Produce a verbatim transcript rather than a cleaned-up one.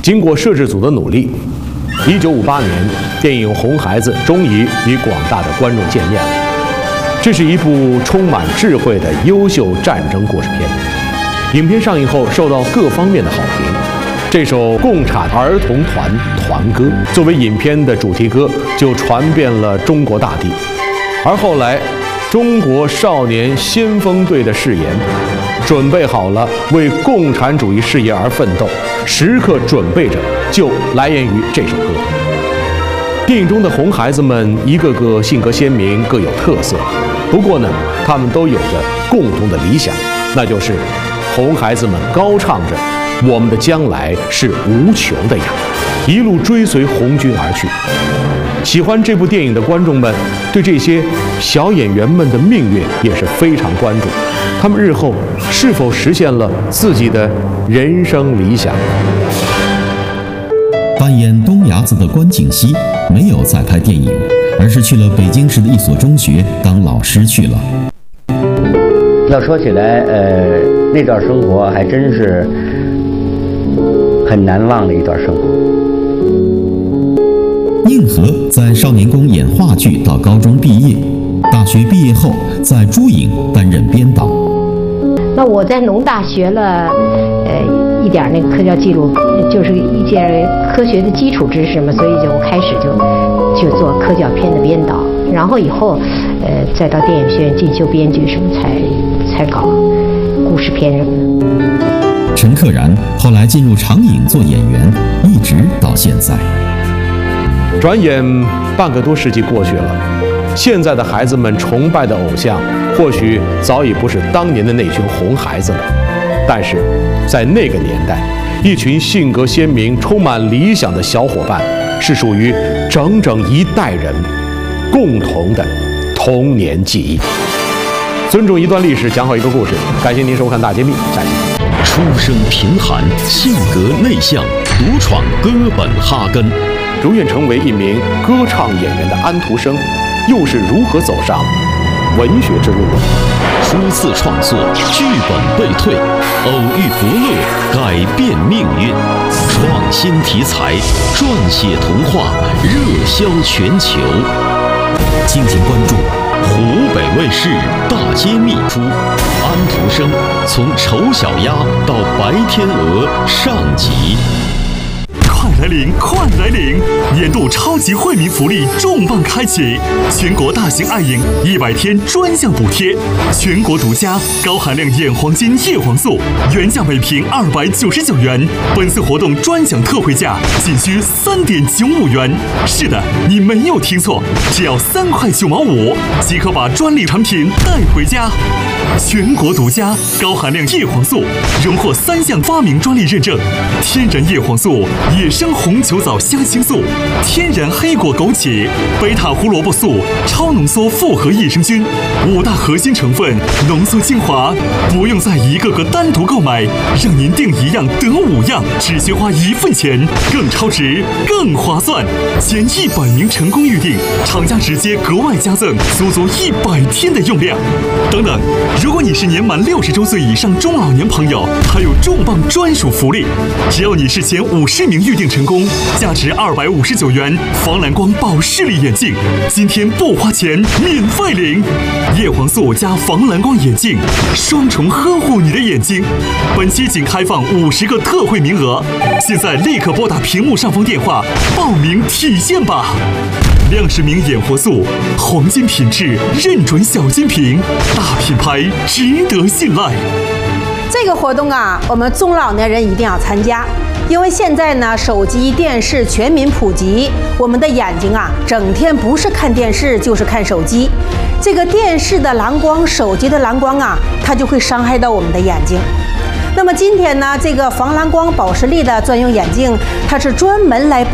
经过摄制组的努力，一九五八年，电影《红孩子》终于与广大的观众见面了。这是一部充满智慧的优秀战争故事片。影片上映后受到各方面的好评。这首《共产儿童团团歌》作为影片的主题歌，就传遍了中国大地。而后来，中国少年先锋队的誓言，准备好了为共产主义事业而奋斗，时刻准备着，就来源于这首歌。电影中的红孩子们一个个性格鲜明，各有特色。不过呢，他们都有着共同的理想，那就是红孩子们高唱着“我们的将来是无穷的呀”，一路追随红军而去。喜欢这部电影的观众们对这些小演员们的命运也是非常关注，他们日后是否实现了自己的人生理想？ 扮演东伢子的关锦溪没有再拍电影，而是去了北京市的一所中学当老师去了。 要说起来，呃，那段生活还真是很难忘的一段生活。 宁和在少年宫演话剧到高中毕业，大学毕业后在珠影担任编导。 那我在农大学了，呃，一点那个科教记录，就是一件科学的基础知识嘛，所以就我开始就就做科教片的编导，然后以后，呃，再到电影学院进修编剧什么，才才搞故事片什么的。 陈克然后来进入长影做演员，一直到现在。 转眼半个多世纪过去了，现在的孩子们崇拜的偶像，或许早已不是当年的那群红孩子了。但是，在那个年代，一群性格鲜明、充满理想的小伙伴，是属于整整一代人共同的童年记忆。尊重一段历史，讲好一个故事。感谢您收看《大揭秘》，下期见。 出身贫寒，性格内向，独闯哥本哈根。 如愿成为一名歌唱演员的安徒生，又是如何走上文学之路的？ 初次创作，剧本被退，偶遇伯乐，改变命运。创新题材，撰写童话，热销全球。敬请关注湖北卫视《大揭秘》出安徒生从丑小鸭到白天鹅上集。 快来领，快来领！年度超级惠民福利重磅开启，全国大型爱影一百天专项补贴，全国独家高含量眼黄金叶黄素，原价每瓶二百九十九元，本次活动专享特惠价仅需三点九五元。是的，你没有听错，只要三块九毛五即可把专利产品带回家。全国独家高含量叶黄素，荣获三项发明专利认证：天然叶黄素、野生红球藻香青素、天然黑果枸杞、贝塔胡萝卜素、超浓缩复合益生菌，五大核心成分浓缩精华，不用再一个个单独购买，让您订一样得五样，只需花一份钱，更超值，更划算。前一百名成功预订，厂家直接格外加赠足足一百天的用量。等等，如果你是年满六十周岁以上中老年朋友，还有重磅专属福利，只要你是前五十名预订成功，价值二百五十九元防蓝光保视力眼镜，今天不花钱免费领。叶黄素加防蓝光眼镜，双重呵护你的眼睛。本期仅开放五十个特惠名额，现在立刻拨打屏幕上方电话报名体验吧。亮氏明眼活素，黄金品质，认准小金瓶，大品牌，值得信赖。 这个活动啊，我们中老年人一定要参加，因为现在呢，手机、电视全民普及，我们的眼睛啊，整天不是看电视就是看手机。这个电视的蓝光、手机的蓝光啊，它就会伤害到我们的眼睛。那么今天呢，这个防蓝光保视力的专用眼镜，它是专门来保